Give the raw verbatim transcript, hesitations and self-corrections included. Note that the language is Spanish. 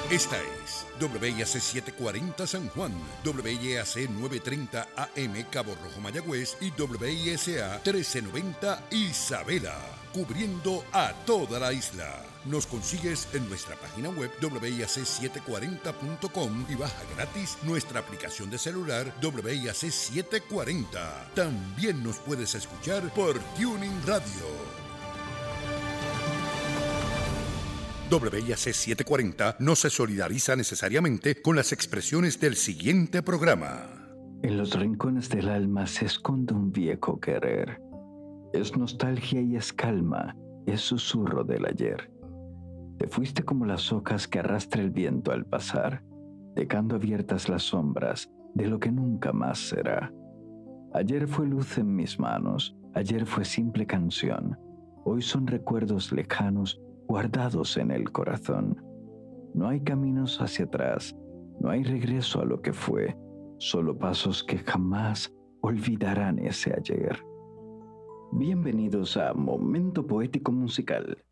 Esta es W I A C setecientos cuarenta San Juan, W I A C novecientos treinta A M Cabo Rojo Mayagüez y W I S A trece noventa Isabela, cubriendo a toda la isla. Nos consigues en nuestra página web W I A C setecientos cuarenta punto com y baja gratis nuestra aplicación de celular W I A C setecientos cuarenta. También nos puedes escuchar por Tuning Radio. W I A C setecientos cuarenta no se solidariza necesariamente con las expresiones del siguiente programa. En los rincones del alma se esconde un viejo querer. Es nostalgia y es calma, es susurro del ayer. Te fuiste como las hojas que arrastra el viento al pasar, dejando abiertas las sombras de lo que nunca más será. Ayer fue luz en mis manos, ayer fue simple canción, hoy son recuerdos lejanos guardados en el corazón. No hay caminos hacia atrás, no hay regreso a lo que fue, solo pasos que jamás olvidarán ese ayer. Bienvenidos a Momento Poético Musical.